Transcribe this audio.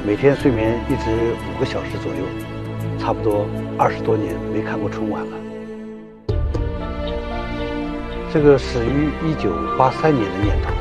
每天睡眠一直5个小时左右，差不多20多年没看过春晚了。这个始于1983年的念头，